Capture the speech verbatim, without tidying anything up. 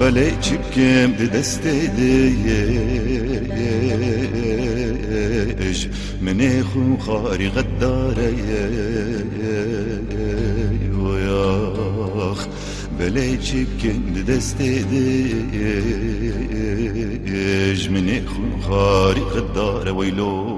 بلي چبكم دي دستي ديش من اخو خاري غداري وياخ بلي چبكم دي دستي ديش من اخو خاري غداري ويلو